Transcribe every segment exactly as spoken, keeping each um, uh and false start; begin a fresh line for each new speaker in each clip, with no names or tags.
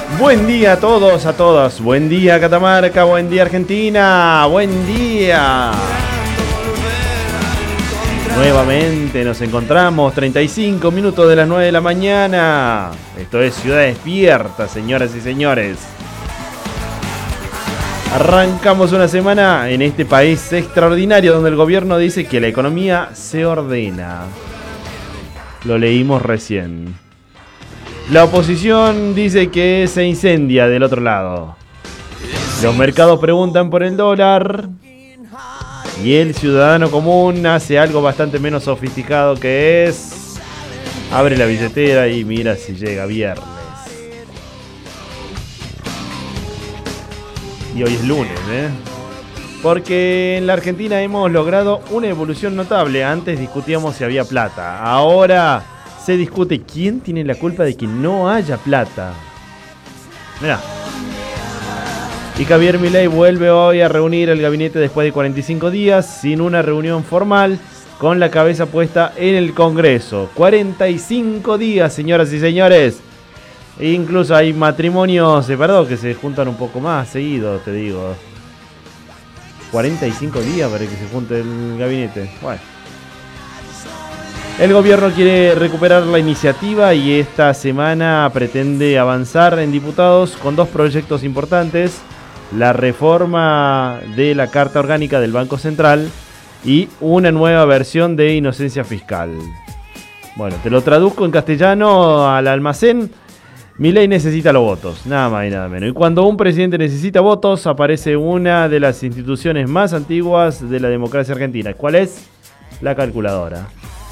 Buen día a todos, a todas. Buen día Catamarca, buen día Argentina, buen día. Nuevamente nos encontramos, treinta y cinco minutos de las nueve de la mañana. Esto es Ciudad Despierta, señoras y señores. Arrancamos una semana en este país extraordinario donde el gobierno dice que la economía se ordena. Lo leímos recién. La oposición dice que se incendia del otro lado. Los mercados preguntan por el dólar. Y el ciudadano común hace algo bastante menos sofisticado, que es abre la billetera y mira si llega viernes. Y hoy es lunes, ¿eh? Porque en la Argentina hemos logrado una evolución notable. Antes discutíamos si había plata. Ahora se discute quién tiene la culpa de que no haya plata. Mirá. Y Javier Milei vuelve hoy a reunir el gabinete después de cuarenta y cinco días, sin una reunión formal, con la cabeza puesta en el Congreso. cuarenta y cinco días, señoras y señores. E incluso hay matrimonios separados que se juntan un poco más seguido, te digo. cuarenta y cinco días para que se junte el gabinete. Bueno. El gobierno quiere recuperar la iniciativa y esta semana pretende avanzar en diputados con dos proyectos importantes: la reforma de la Carta Orgánica del Banco Central y una nueva versión de inocencia fiscal. Bueno, te lo traduzco en castellano al almacén. Milei necesita los votos, nada más y nada menos. Y cuando un presidente necesita votos, aparece una de las instituciones más antiguas de la democracia argentina. ¿Cuál es? La calculadora.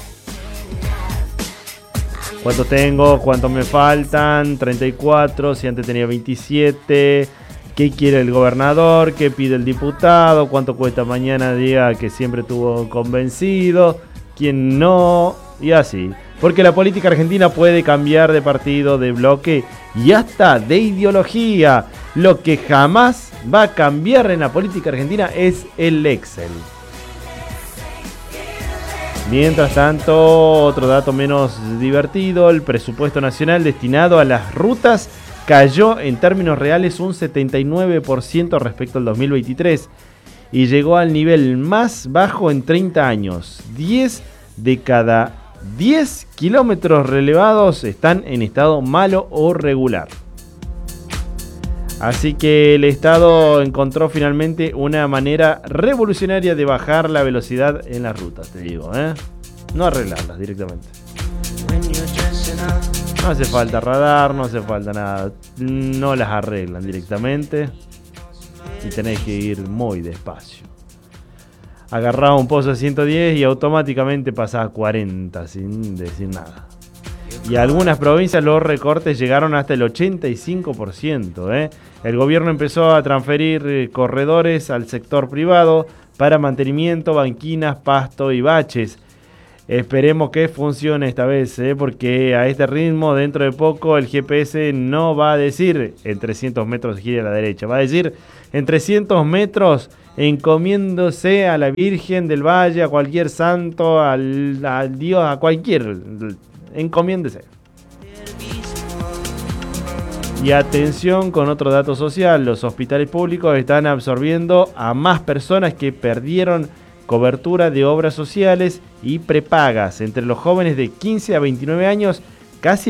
¿Cuánto tengo? ¿Cuánto me faltan? treinta y cuatro, si antes tenía veintisiete. ¿Qué quiere el gobernador? ¿Qué pide el diputado? ¿Cuánto cuesta mañana? Diga que siempre estuvo convencido. ¿Quién no? Y así. Porque la política argentina puede cambiar de partido, de bloque y hasta de ideología. Lo que jamás va a cambiar en la política argentina es el Excel. Mientras tanto, otro dato menos divertido: el presupuesto nacional destinado a las rutas cayó en términos reales un setenta y nueve por ciento respecto al dos mil veintitrés y llegó al nivel más bajo en treinta años. diez de cada diez kilómetros relevados están en estado malo o regular. Así que el Estado encontró finalmente una manera revolucionaria de bajar la velocidad en las rutas, te digo, ¿eh? No arreglarlas directamente. No hace falta radar, no hace falta nada. No las arreglan directamente y tenés que ir muy despacio. Agarraba un pozo a ciento diez y automáticamente pasaba a cuarenta sin decir nada. Y a algunas provincias los recortes llegaron hasta el ochenta y cinco por ciento. ¿eh? El gobierno empezó a transferir eh, corredores al sector privado para mantenimiento, banquinas, pasto y baches. Esperemos que funcione esta vez, ¿eh? porque a este ritmo, dentro de poco, el G P S no va a decir en trescientos metros gire a la derecha. Va a decir en trescientos metros encomiéndose a la Virgen del Valle, a cualquier santo, al, al Dios, a cualquier... encomiéndese. Y atención con otro dato social: los hospitales públicos están absorbiendo a más personas que perdieron cobertura de obras sociales y prepagas. Entre los jóvenes de quince a veintinueve años, casi